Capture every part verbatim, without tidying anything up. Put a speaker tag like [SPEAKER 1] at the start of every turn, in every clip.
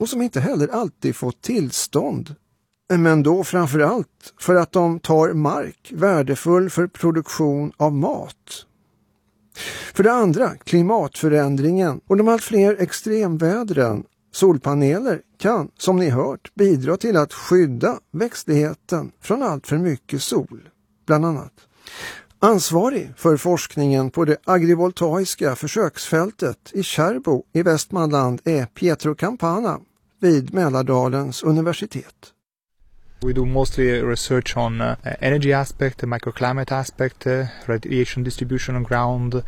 [SPEAKER 1] och som inte heller alltid fått tillstånd. Men då framförallt för att de tar mark värdefull för produktion av mat. För det andra, klimatförändringen och de allt fler extremvädren. Solpaneler kan, som ni hört, bidra till att skydda växtligheten från allt för mycket sol, bland annat. Ansvarig för forskningen på det agrivoltaiska försöksfältet i Kärrbo i Västmanland är Pietro Campana vid Mälardalens universitet.
[SPEAKER 2] We do mostly research on uh, energy aspect, the microclimate aspect, uh, radiation distribution on ground.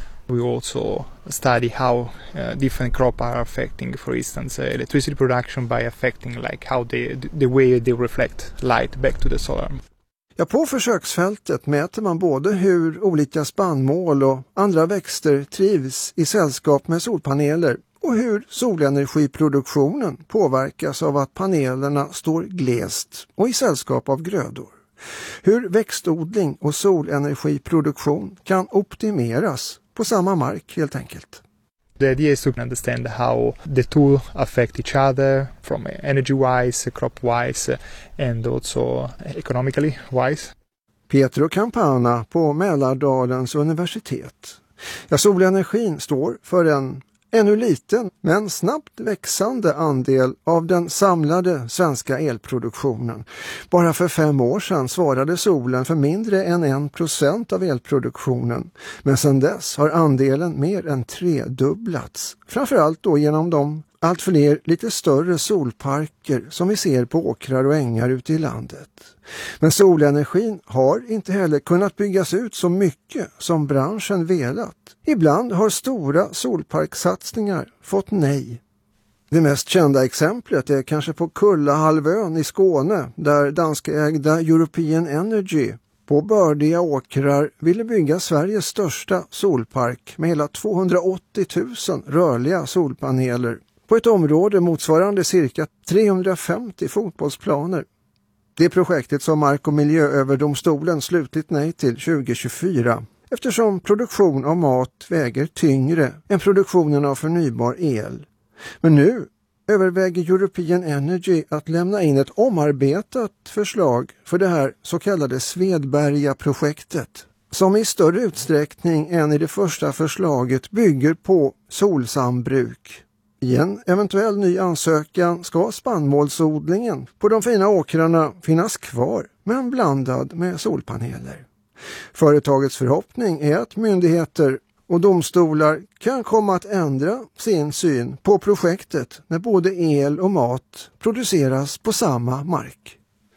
[SPEAKER 2] We also study how uh, different crops are affecting, for instance, uh, electricity production by affecting like how they, the way they reflect light back to the solar.
[SPEAKER 1] Ja, på försöksfältet mäter man både hur olika spannmål och andra växter trivs i sällskap med solpaneler och hur solenergiproduktionen påverkas av att panelerna står glest och i sällskap av grödor. Hur växtodling och solenergiproduktion kan optimeras på samma mark helt enkelt.
[SPEAKER 2] The idea is to understand how the two affect each other from energy-wise, crop-wise and also economically wise.
[SPEAKER 1] Pietro Campana på Mälardalens universitet. Ja, solenergin står för en ännu liten men snabbt växande andel av den samlade svenska elproduktionen. Bara för fem år sedan svarade solen för mindre än en procent av elproduktionen. Men sedan dess har andelen mer än tredubblats. Framförallt då genom de allt fler lite större solparker som vi ser på åkrar och ängar ute i landet. Men solenergin har inte heller kunnat byggas ut så mycket som branschen velat. Ibland har stora solparksatsningar fått nej. Det mest kända exemplet är kanske på Kullahalvön i Skåne där danskägda European Energy på bördiga åkrar ville bygga Sveriges största solpark med hela tvåhundraåttio tusen rörliga solpaneler på ett område motsvarande cirka trehundrafemtio fotbollsplaner. Det projektet som Mark- och miljööverdomstolen slutligt nej till tjugo tjugofyra eftersom produktion av mat väger tyngre än produktionen av förnybar el. Men nu överväger European Energy att lämna in ett omarbetat förslag för det här så kallade Svedberga-projektet som i större utsträckning än i det första förslaget bygger på solsambruk. I en eventuell ny ansökan ska spannmålsodlingen på de fina åkrarna finnas kvar men blandad med solpaneler. Företagets förhoppning är att myndigheter och domstolar kan komma att ändra sin syn på projektet när både el och mat produceras på samma mark.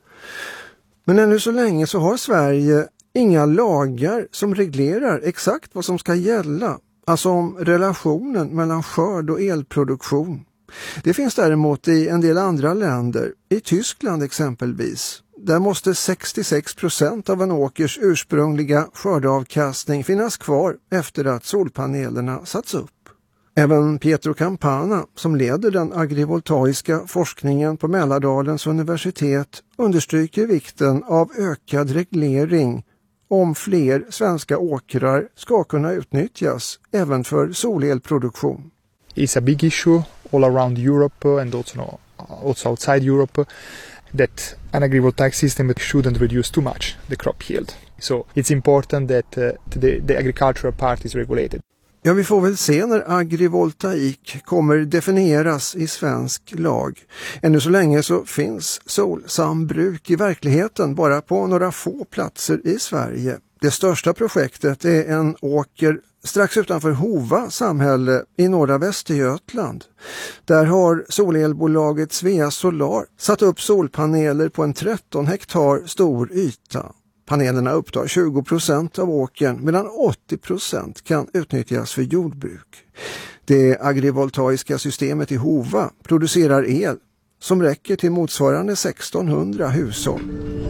[SPEAKER 1] Men ännu så länge så har Sverige inga lagar som reglerar exakt vad som ska gälla, alltså om relationen mellan skörd och elproduktion. Det finns däremot i en del andra länder, i Tyskland exempelvis. Där måste sextiosex procent av en åkers ursprungliga skördeavkastning finnas kvar efter att solpanelerna satts upp. Även Pietro Campana, som leder den agrivoltaiska forskningen på Mälardalens universitet, understryker vikten av ökad reglering om fler svenska åkrar ska kunna utnyttjas även för solelproduktion.
[SPEAKER 2] It's a big issue all around Europe and also, also outside Europe that an agrivoltaic system shouldn't reduce too much the crop yield. So it's important that uh, the, the agricultural part is regulated.
[SPEAKER 1] Ja, vi får väl se när agrivoltaik kommer definieras i svensk lag. Ännu så länge så finns solsambruk i verkligheten bara på några få platser i Sverige. Det största projektet är en åker strax utanför Hova samhälle i norra Västergötland. Där har solelbolaget Svea Solar satt upp solpaneler på en tretton hektar stor yta. Panelerna upptar tjugo procent av åkern medan åttio procent kan utnyttjas för jordbruk. Det agrivoltaiska systemet i Hova producerar el som räcker till motsvarande sextonhundra hushåll.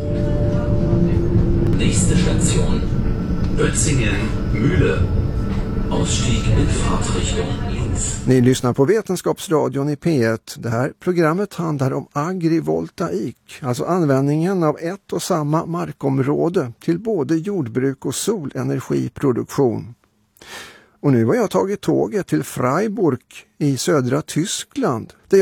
[SPEAKER 3] Nächste station, Bötzingen, Mühle. Ausstieg in Fahrtrichtung links.
[SPEAKER 1] Ni lyssnar på Vetenskapsradion i P ett. Det här programmet handlar om agrivoltaik, alltså användningen av ett och samma markområde till både jordbruk och solenergiproduktion. Och nu har jag tagit tåget till Freiburg i södra Tyskland, där jag